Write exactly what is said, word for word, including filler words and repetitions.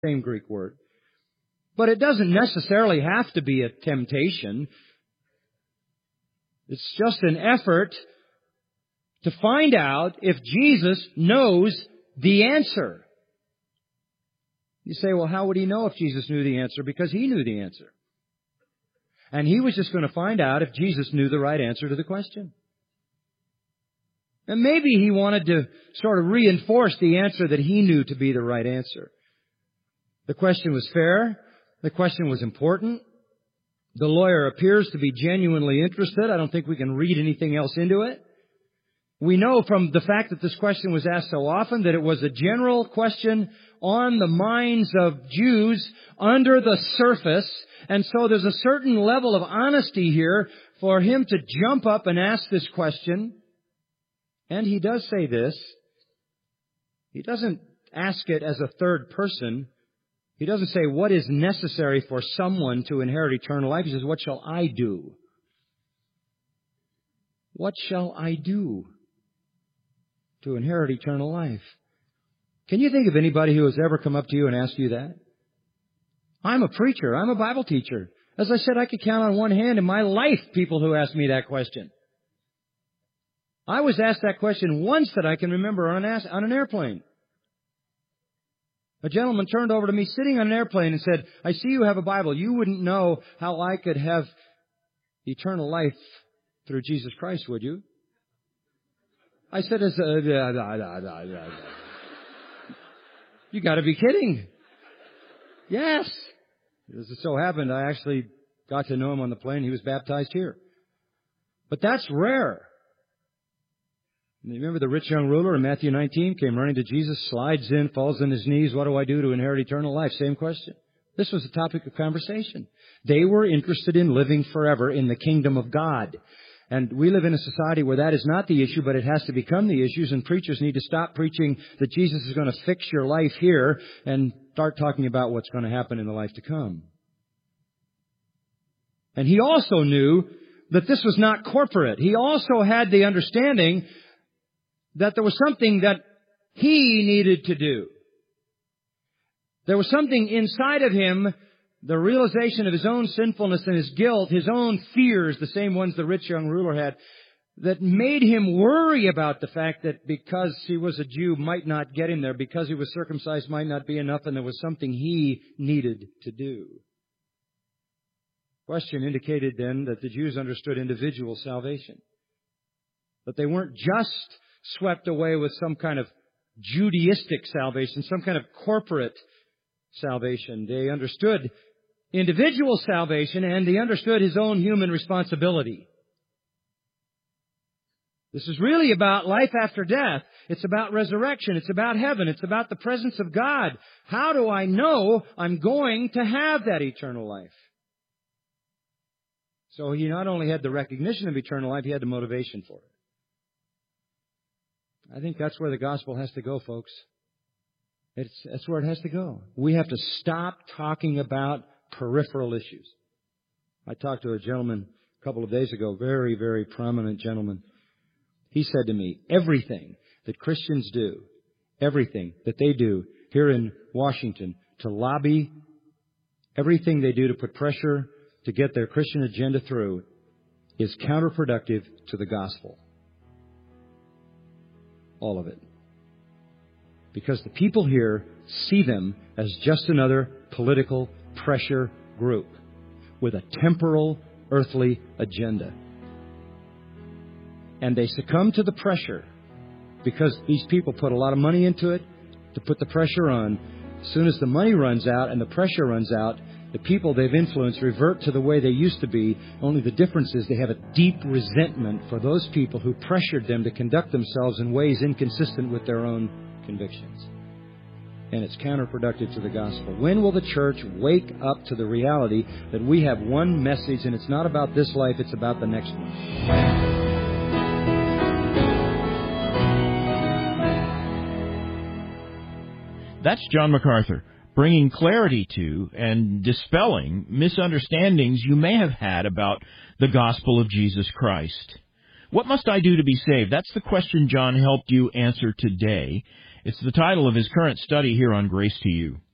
same Greek word. But it doesn't necessarily have to be a temptation. It's just an effort to find out if Jesus knows the answer. You say, well, how would he know if Jesus knew the answer? Because he knew the answer. And he was just going to find out if Jesus knew the right answer to the question. And maybe he wanted to sort of reinforce the answer that he knew to be the right answer. The question was fair. The question was important. The lawyer appears to be genuinely interested. I don't think we can read anything else into it. We know from the fact that this question was asked so often that it was a general question on the minds of Jews under the surface. And so there's a certain level of honesty here for him to jump up and ask this question. And he does say this. He doesn't ask it as a third person. He doesn't say, what is necessary for someone to inherit eternal life? He says, what shall I do? What shall I do to inherit eternal life? Can you think of anybody who has ever come up to you and asked you that? I'm a preacher. I'm a Bible teacher. As I said, I could count on one hand in my life people who asked me that question. I was asked that question once that I can remember on an, on an airplane. A gentleman turned over to me sitting on an airplane and said, I see you have a Bible. You wouldn't know how I could have eternal life through Jesus Christ, would you? I said, as a, you got to be kidding. Yes. As it so happened, I actually got to know him on the plane. He was baptized here. But that's rare. And you remember the rich young ruler in Matthew nineteen came running to Jesus, slides in, falls on his knees. What do I do to inherit eternal life? Same question. This was the topic of conversation. They were interested in living forever in the kingdom of God. And we live in a society where that is not the issue, but it has to become the issue. And preachers need to stop preaching that Jesus is going to fix your life here and start talking about what's going to happen in the life to come. And he also knew that this was not corporate. He also had the understanding that there was something that he needed to do. There was something inside of him, the realization of his own sinfulness and his guilt, his own fears, the same ones the rich young ruler had, that made him worry about the fact that because he was a Jew might not get him there, because he was circumcised might not be enough, and there was something he needed to do. The question indicated then that the Jews understood individual salvation. That they weren't just swept away with some kind of Judaistic salvation, some kind of corporate salvation. They understood individual salvation, and they understood his own human responsibility. This is really about life after death. It's about resurrection. It's about heaven. It's about the presence of God. How do I know I'm going to have that eternal life? So he not only had the recognition of eternal life, he had the motivation for it. I think that's where the gospel has to go, folks. It's, that's where it has to go. We have to stop talking about peripheral issues. I talked to a gentleman a couple of days ago, very, very prominent gentleman. He said to me, everything that Christians do, everything that they do here in Washington to lobby, everything they do to put pressure to get their Christian agenda through is counterproductive to the gospel. All of it. Because the people here see them as just another political pressure group with a temporal, earthly agenda. And they succumb to the pressure because these people put a lot of money into it to put the pressure on. As soon as the money runs out and the pressure runs out, the people they've influenced revert to the way they used to be. Only the difference is they have a deep resentment for those people who pressured them to conduct themselves in ways inconsistent with their own convictions. And it's counterproductive to the gospel. When will the church wake up to the reality that we have one message and it's not about this life, it's about the next one? That's John MacArthur, bringing clarity to and dispelling misunderstandings you may have had about the gospel of Jesus Christ. What must I do to be saved? That's the question John helped you answer today. It's the title of his current study here on Grace to You.